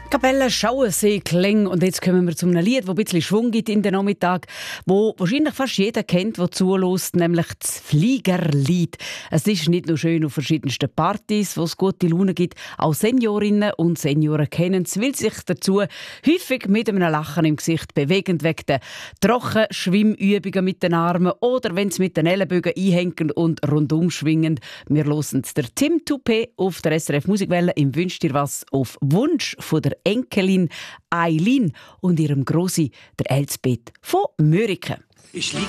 Kapelle Schauensee Kling. Und jetzt kommen wir zu einem Lied, das ein bisschen Schwung gibt in den Nachmittag, wo wahrscheinlich fast jeder kennt, der zulässt, nämlich das Fliegerlied. Es ist nicht nur schön auf verschiedensten Partys, wo es gute Laune gibt. Auch Seniorinnen und Senioren kennen es, weil sich dazu häufig mit einem Lachen im Gesicht bewegen, wegen der Trockenschwimmübungen mit den Armen oder wenn sie mit den Ellenbögen einhängen und rundum schwingen. Wir hören der Tim Toupé auf der SRF Musikwelle im «Wünsch dir was» auf Wunsch von der Enkelin Eileen und ihrem Grossi, der Elsbeth von Mörike. Ich lieg